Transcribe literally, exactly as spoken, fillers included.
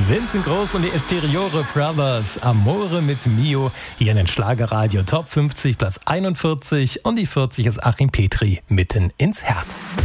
Vincent Groß und die Esteriore Brothers, Amore mit Mio, hier in den Schlagerradio Top fünfzig, Platz einundvierzig und die vierzig ist Achim Petri, Mitten ins Herz.